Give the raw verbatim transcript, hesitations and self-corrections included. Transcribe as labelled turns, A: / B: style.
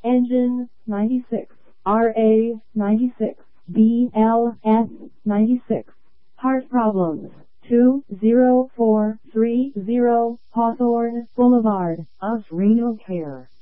A: Engine, ninety-six. R A, ninety-six. B L S, ninety-six. Heart problems, two zero four three zero Hawthorne Boulevard, Us Renal Care.